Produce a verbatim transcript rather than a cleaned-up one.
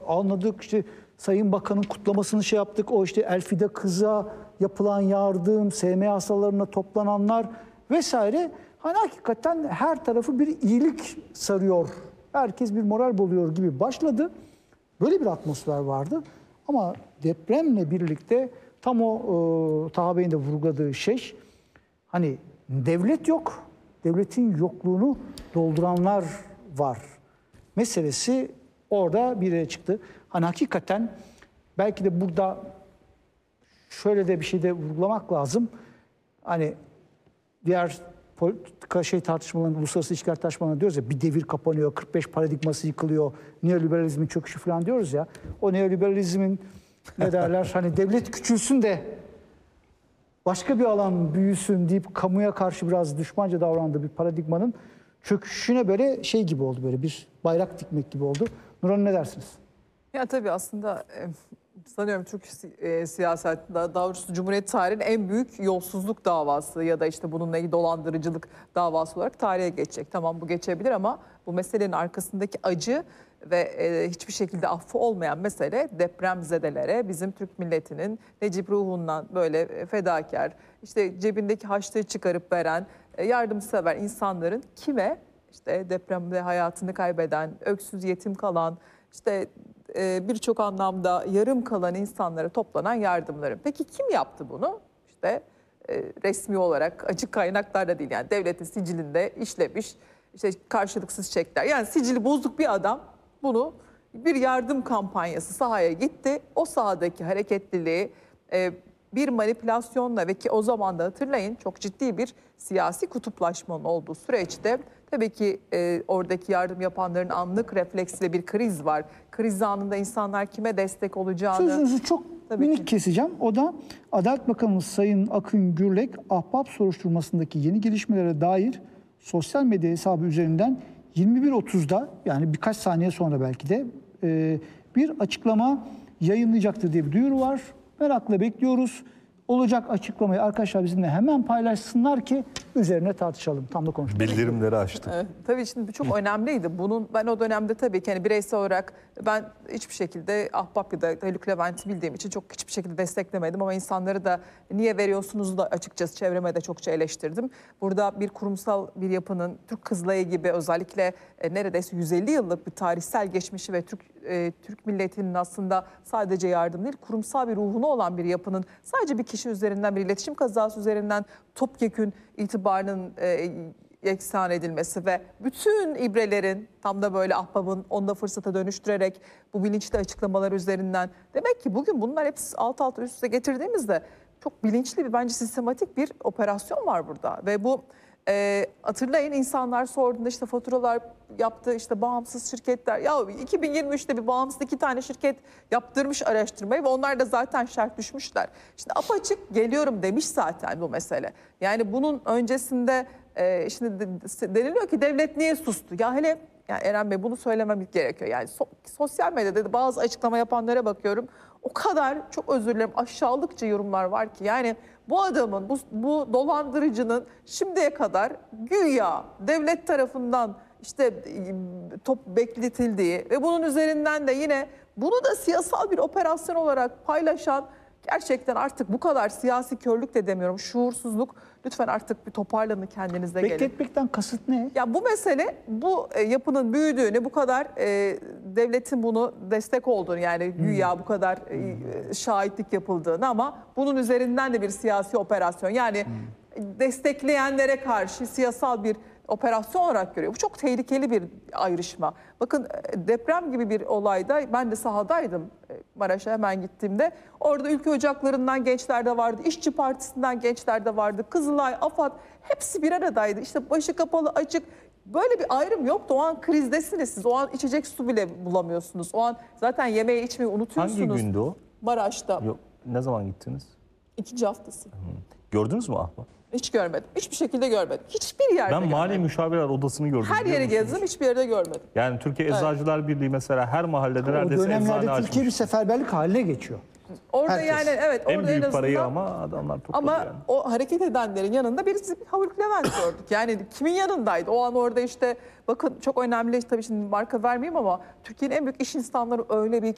anladık. İşte Sayın Bakan'ın kutlamasını şey yaptık. O işte Elfide kıza yapılan yardım, S M hastalarına toplananlar vesaire. Hani hakikaten her tarafı bir iyilik sarıyor. Herkes bir moral buluyor gibi başladı. Böyle bir atmosfer vardı. Ama depremle birlikte tam o e, Taha Bey'in de vurguladığı şey, hani devlet yok, devletin yokluğunu dolduranlar var meselesi orada bir yere çıktı. Hani hakikaten belki de burada şöyle de bir şey de vurgulamak lazım. Hani diğer politika şey tartışmalarında, uluslararası ilişkiler tartışmalarında diyoruz ya, bir devir kapanıyor, kırk beş paradigması yıkılıyor, neoliberalizmin çöküşü falan diyoruz ya. O neoliberalizmin ne derler, hani devlet küçülsün de başka bir alan büyüsün deyip kamuya karşı biraz düşmanca davrandığı bir paradigmanın çöküşüne böyle şey gibi oldu, böyle bir bayrak dikmek gibi oldu. Nur Hanım, ne dersiniz? Ya tabii aslında e, sanıyorum Türk si e, siyasetinde, daha doğrusu Cumhuriyet tarihinin en büyük yolsuzluk davası ya da işte bununla ilgili dolandırıcılık davası olarak tarihe geçecek. Tamam, bu geçebilir ama bu meselenin arkasındaki acı ve e, hiçbir şekilde affı olmayan mesele depremzedelere, bizim Türk milletinin Necip ruhundan böyle fedakar, işte cebindeki harçlığı çıkarıp veren, e, yardımsever insanların kime? İşte depremde hayatını kaybeden, öksüz yetim kalan, işte e, birçok anlamda yarım kalan insanlara toplanan yardımları. Peki kim yaptı bunu? İşte e, resmi olarak açık kaynaklarda değil, yani devletin sicilinde işlemiş, işte karşılıksız çekler. Yani sicili bozuk bir adam bunu bir yardım kampanyası sahaya gitti. O sahadaki hareketliliği e, bir manipülasyonla ve ki o zaman da hatırlayın çok ciddi bir siyasi kutuplaşmanın olduğu süreçte tabii ki e, oradaki yardım yapanların anlık refleksiyle bir kriz var. Kriz anında insanlar kime destek olacağını... Sözünüzü çok tabii minik ki keseceğim. O da Adalet Bakanımız Sayın Akın Gürlek, Ahbap soruşturmasındaki yeni gelişmelere dair sosyal medya hesabı üzerinden yirmi bir otuzda, yani birkaç saniye sonra belki de e, bir açıklama yayınlayacaktır diye bir duyuru var. Merakla bekliyoruz. Olacak açıklamayı arkadaşlar bizimle hemen paylaşsınlar ki üzerine tartışalım. Tam da konuşalım. Bildirimleri açtı. Evet, tabii şimdi çok önemliydi. Bunun ben o dönemde tabii ki hani bireysel olarak ben hiçbir şekilde Ahbap ya da Haluk Levent'i bildiğim için çok hiçbir şekilde desteklemedim ama insanları da niye veriyorsunuz da açıkçası çevreme de çokça eleştirdim. Burada bir kurumsal bir yapının Türk Kızılayı gibi özellikle e, neredeyse yüz elli yıllık bir tarihsel geçmişi ve Türk e, Türk milletinin aslında sadece yardım değil, kurumsal bir ruhunu olan bir yapının sadece bir kişi üzerinden, bir iletişim kazası üzerinden topyekün itibarının e, yeksan edilmesi ve bütün ibrelerin tam da böyle Ahbap'ın onu da fırsata dönüştürerek bu bilinçli açıklamalar üzerinden, demek ki bugün bunlar hepsi alt alta üst üste getirdiğimizde çok bilinçli bir, bence sistematik bir operasyon var burada ve bu e, hatırlayın insanlar sorduğunda işte faturalar yaptı, işte bağımsız şirketler, ya iki bin yirmi üçte bir bağımsız iki tane şirket yaptırmış araştırmayı ve onlar da zaten şart düşmüşler. Şimdi apaçık geliyorum demiş zaten bu mesele. Yani bunun öncesinde e, şimdi de, deniliyor ki devlet niye sustu? Ya hele yani Eren Bey, bunu söylememiz gerekiyor. Yani so, sosyal medyada bazı açıklama yapanlara bakıyorum. O kadar çok özür dilerim aşağılıkça yorumlar var ki, yani bu adamın, bu, bu dolandırıcının şimdiye kadar güya devlet tarafından işte top bekletildiği ve bunun üzerinden de yine bunu da siyasal bir operasyon olarak paylaşan, gerçekten artık bu kadar siyasi körlük de demiyorum, şuursuzluk, lütfen artık bir toparlanın, kendinize gelin. Bekletmekten kasıt ne? Ya bu mesele, bu e, yapının büyüdüğünü, bu kadar e, devletin bunu destek olduğunu, yani güya hmm. bu kadar e, şahitlik yapıldığını ama bunun üzerinden de bir siyasi operasyon, yani hmm. destekleyenlere karşı siyasal bir operasyon olarak görüyor. Bu çok tehlikeli bir ayrışma. Bakın deprem gibi bir olayda ben de sahadaydım, Maraş'a hemen gittiğimde. Orada ülke ocaklarından gençler de vardı, İşçi Partisi'nden gençler de vardı, Kızılay, AFAD hepsi bir aradaydı. İşte başı kapalı, açık, böyle bir ayrım yoktu. O an krizdesiniz siz. O an içecek su bile bulamıyorsunuz. O an zaten yemeği içmeyi unutuyorsunuz. Hangi gündü o? Maraş'ta. Yok, ne zaman gittiniz? İkinci haftası. Hmm. Gördünüz mü Ahbap? Hiç görmedim. Hiçbir şekilde görmedim. Hiçbir yerde Ben Mali görmedim. Müşavirler Odası'nı gördüm. Her yeri gezdim, hiçbir yerde görmedim. Yani Türkiye Eczacılar evet. Birliği mesela her mahallede o neredeyse eczane açmış. O dönemlerde Türkiye bir seferberlik haline geçiyor. Orada Herkes. yani evet. Orada en büyük en azından, parayı ama adamlar topladı ama yani. o hareket edenlerin yanında birisi Haluk Levent gördük. Yani kimin yanındaydı? O an orada işte bakın çok önemli, tabii şimdi marka vermeyeyim ama Türkiye'nin en büyük iş insanları öyle bir